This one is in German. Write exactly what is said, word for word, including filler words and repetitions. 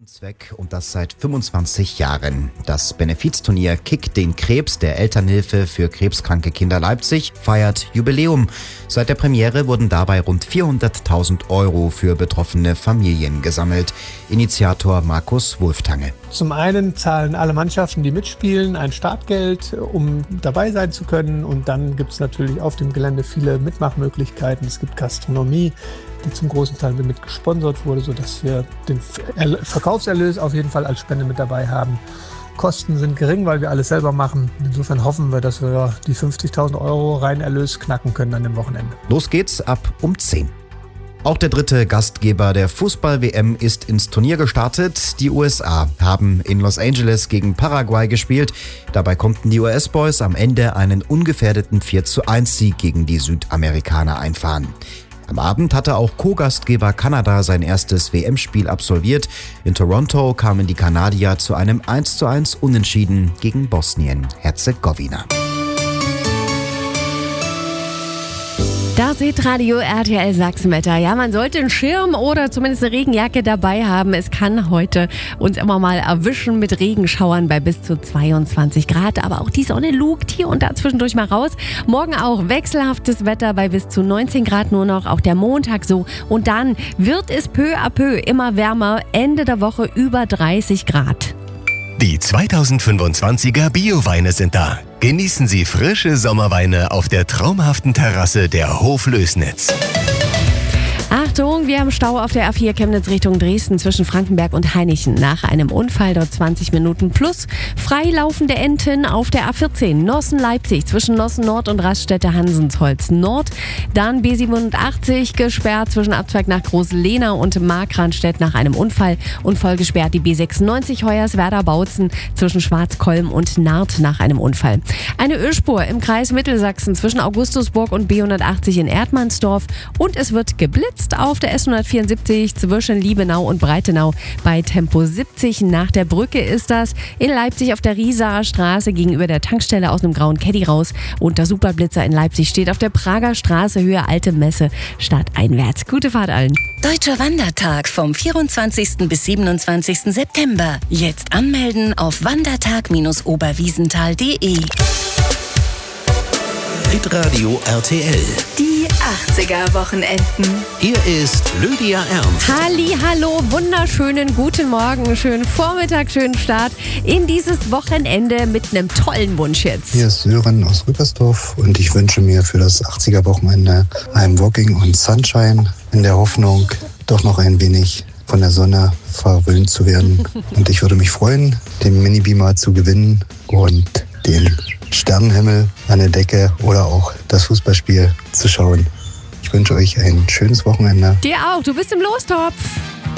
Zweck und das seit fünfundzwanzig Jahren. Das Benefizturnier Kick den Krebs der Elternhilfe für krebskranke Kinder Leipzig feiert Jubiläum. Seit der Premiere wurden dabei rund vierhunderttausend Euro für betroffene Familien gesammelt. Initiator Markus Wulftange. Zum einen zahlen alle Mannschaften, die mitspielen, ein Startgeld, um dabei sein zu können. Und dann gibt es natürlich auf dem Gelände viele Mitmachmöglichkeiten. Es gibt Gastronomie, die zum großen Teil mit gesponsert wurde, sodass wir den Verkaufserlös auf jeden Fall als Spende mit dabei haben. Kosten sind gering, weil wir alles selber machen. Insofern hoffen wir, dass wir die fünfzigtausend Euro Reinerlös knacken können an dem Wochenende. Los geht's ab um zehn. Auch der dritte Gastgeber der Fußball-W M ist ins Turnier gestartet. Die U S A haben in Los Angeles gegen Paraguay gespielt. Dabei konnten die U S-Boys am Ende einen ungefährdeten vier zu eins Sieg gegen die Südamerikaner einfahren. Am Abend hatte auch Co-Gastgeber Kanada sein erstes W M-Spiel absolviert. In Toronto kamen die Kanadier zu einem eins zu eins Unentschieden gegen Bosnien-Herzegowina. Da seht Radio R T L Sachsenwetter. Ja, man sollte einen Schirm oder zumindest eine Regenjacke dabei haben. Es kann heute uns immer mal erwischen mit Regenschauern bei bis zu zweiundzwanzig Grad. Aber auch die Sonne lugt hier und da zwischendurch mal raus. Morgen auch wechselhaftes Wetter bei bis zu neunzehn Grad nur noch. Auch der Montag so. Und dann wird es peu à peu immer wärmer. Ende der Woche über dreißig Grad. Die zweitausendfünfundzwanziger Bio-Weine sind da. Genießen Sie frische Sommerweine auf der traumhaften Terrasse der Hoflößnitz. Achtung, wir haben Stau auf der A vier Chemnitz Richtung Dresden zwischen Frankenberg und Hainichen. Nach einem Unfall dort zwanzig Minuten plus. Freilaufende Enten auf der A vierzehn Nossen-Leipzig zwischen Nossen Nord und Raststätte-Hansensholz Nord. Dann B siebenundachtzig gesperrt zwischen Abzweig nach Groß-Lehna und Markranstädt nach einem Unfall. Und voll gesperrt die B sechsundneunzig Hoyerswerda-Bautzen zwischen Schwarzkolm und Naht nach einem Unfall. Eine Ölspur im Kreis Mittelsachsen zwischen Augustusburg und B hundertachtzig in Erdmannsdorf. Und es wird geblitzt auf der S hundertvierundsiebzig zwischen Liebenau und Breitenau bei Tempo siebzig. Nach der Brücke ist das. In Leipzig auf der Riesaer Straße gegenüber der Tankstelle aus dem grauen Caddy raus. Und der Superblitzer in Leipzig steht auf der Prager Straße Höhe Alte Messe stadteinwärts. Gute Fahrt allen. Deutscher Wandertag vom vierundzwanzigsten bis siebenundzwanzigsten September. Jetzt anmelden auf wandertag Bindestrich oberwiesenthal punkt de. Hitradio R T L. Die achtziger-Wochenenden. Hier ist Lydia Ernst. Halli, hallo, wunderschönen guten Morgen, schönen Vormittag, schönen Start in dieses Wochenende mit einem tollen Wunsch jetzt. Hier ist Sören aus Rüppersdorf und ich wünsche mir für das achtziger-Wochenende ein Walking und Sunshine in der Hoffnung, doch noch ein wenig von der Sonne verwöhnt zu werden. Und ich würde mich freuen, den Mini-Beamer zu gewinnen und den Sternenhimmel an der Decke oder auch das Fußballspiel zu schauen. Ich wünsche euch ein schönes Wochenende. Dir auch, du bist im Lostopf.